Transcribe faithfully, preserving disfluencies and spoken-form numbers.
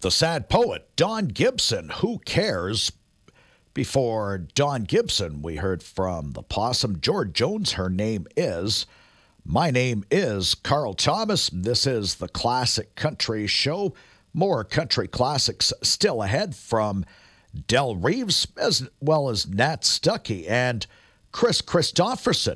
The sad poet, Don Gibson, Who Cares? Before Don Gibson, we heard from the Possum, George Jones, Her Name Is. My name is Carl Thomas. This is the Classic Country Show. More country classics still ahead from Del Reeves, as well as Nat Stuckey and Chris Christopherson.